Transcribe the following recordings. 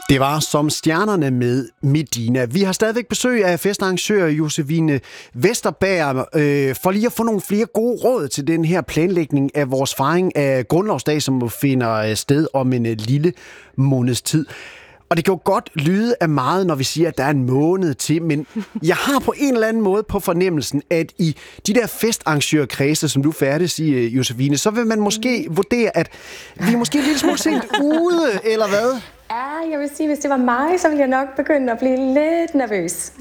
Det var Som stjernerne med Medina. Vi har stadigvæk besøg af festarrangør Josefine Vesterberg for lige at få nogle flere gode råd til den her planlægning af vores fejring af Grundlovsdag, som finder sted om en lille måneds tid. Og det kan jo godt lyde af meget, når vi siger, at der er en måned til, men jeg har på en eller anden måde på fornemmelsen, at i de der festarrangørkredse, som du færdes i, Josefine, så vil man måske vurdere, at vi er måske en lille smule sent ude, eller hvad? Ja, jeg vil sige, hvis det var mig, så ville jeg nok begynde at blive lidt nervøs.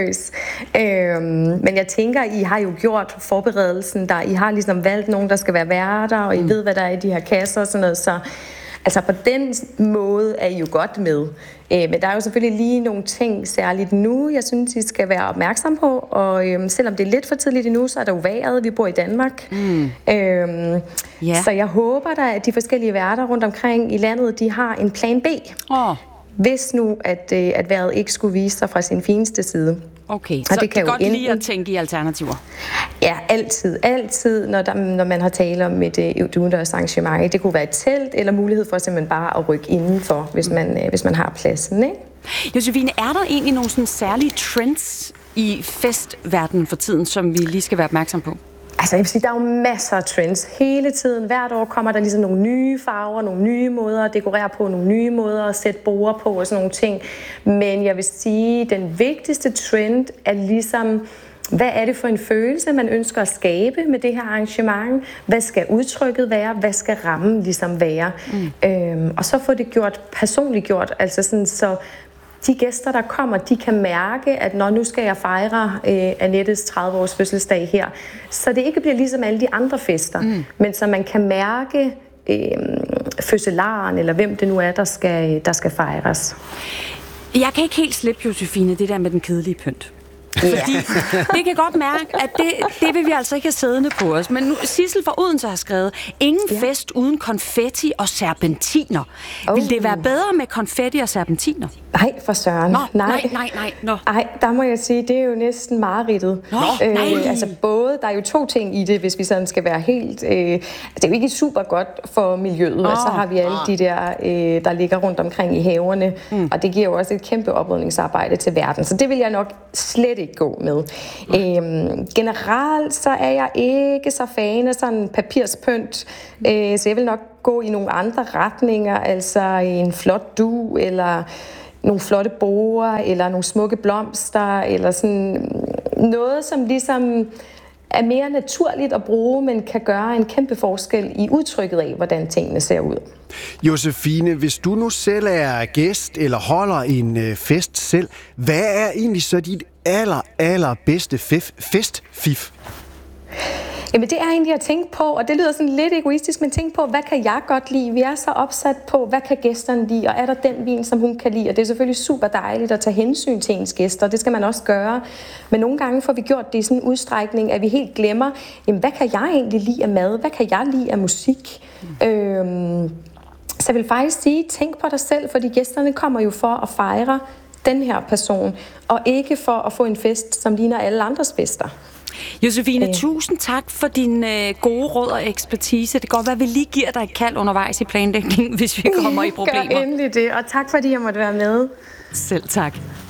Men jeg tænker, I har jo gjort forberedelsen, I har ligesom valgt nogen, der skal være værter, og I ved, hvad der er i de her kasser og sådan noget, så altså på den måde er I jo godt med. Men der er jo selvfølgelig lige nogle ting, særligt nu, jeg synes, I skal være opmærksom på. Og selvom det er lidt for tidligt endnu, så er der jo vejret, vi bor i Danmark. Så jeg håber da, at de forskellige værter rundt omkring i landet, de har en plan B. Hvis nu, at vejret ikke skulle vise sig fra sin fineste side. Okay, så det kan godt lide at tænke i alternativer? Ja, altid, når man har talt om et udendørs arrangement. Det kunne være et telt, eller mulighed for simpelthen bare at rykke indenfor, hvis man har pladsen, ikke? Josefine, er der egentlig nogle sådan særlige trends i festverdenen for tiden, som vi lige skal være opmærksom på? Altså, jeg vil sige, der er jo masser af trends hele tiden. Hvert år kommer der ligesom nogle nye farver, nogle nye måder at dekorere på, nogle nye måder at sætte borde på og sådan nogle ting. Men jeg vil sige, at den vigtigste trend er ligesom, hvad er det for en følelse, man ønsker at skabe med det her arrangement? Hvad skal udtrykket være? Hvad skal rammen ligesom være? Og så få det personliggjort, altså sådan så de gæster, der kommer, de kan mærke, at når nu skal jeg fejre Annettes 30-års fødselsdag her, så det ikke bliver ligesom alle de andre fester, men så man kan mærke fødselaren, eller hvem det nu er, der skal fejres. Jeg kan ikke helt slippe, Josefine, det der med den kedelige pynt. Fordi det kan godt mærke, at det vil vi altså ikke have siddende på os. Men nu, Sissel fra Odense har skrevet, ingen fest uden konfetti og serpentiner. Vil det være bedre med konfetti og serpentiner? Nej, for søren. Nej. Nej, der må jeg sige, det er jo næsten mareridtet. Altså både, der er jo to ting i det, hvis vi sådan skal være helt... det er jo ikke super godt for miljøet, og så har vi alle de der ligger rundt omkring i haverne, og det giver jo også et kæmpe oprydningsarbejde til verden. Så det vil jeg nok slet ikke gå med. Generelt så er jeg ikke så fan af sådan papirspynt, så jeg vil nok gå i nogle andre retninger, altså en flot dug, eller nogle flotte borer, eller nogle smukke blomster, eller sådan noget, som ligesom er mere naturligt at bruge, men kan gøre en kæmpe forskel i udtrykket af, hvordan tingene ser ud. Josefine, hvis du nu selv er gæst eller holder en fest selv, hvad er egentlig så dit allerbedste festfif? Jamen det er egentlig at tænke på, og det lyder sådan lidt egoistisk, men tænk på, hvad kan jeg godt lide? Vi er så opsat på, hvad kan gæsterne lide, og er der den vin, som hun kan lide? Og det er selvfølgelig super dejligt at tage hensyn til ens gæster, det skal man også gøre. Men nogle gange får vi gjort det i sådan en udstrækning, at vi helt glemmer, jamen hvad kan jeg egentlig lide af mad? Hvad kan jeg lide af musik? Så jeg vil faktisk sige, tænk på dig selv, fordi gæsterne kommer jo for at fejre den her person, og ikke for at få en fest, som ligner alle andres fester. Josefine, tusind tak for din gode råd og ekspertise. Det kan godt være, at vi lige giver dig et kald undervejs i planlægningen, hvis vi kommer i problemer. Gør endelig det, og tak fordi jeg måtte være med. Selv tak.